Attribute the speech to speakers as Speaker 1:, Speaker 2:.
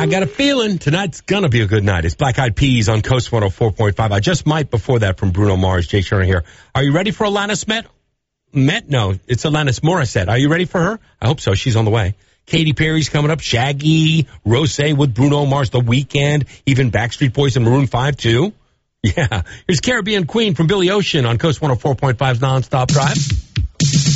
Speaker 1: I got a feeling tonight's going to be a good night. It's Black Eyed Peas on Coast 104.5. I just might before that from Bruno Mars, Jay Sherman here. Are you ready for Alanis Met? No, it's Alanis Morissette. Are you ready for her? I hope so. She's on the way. Katy Perry's coming up. Shaggy, Rosé with Bruno Mars, The Weeknd, even Backstreet Boys and Maroon 5 too. Yeah. Here's Caribbean Queen from Billy Ocean on Coast 104.5's Nonstop Drive.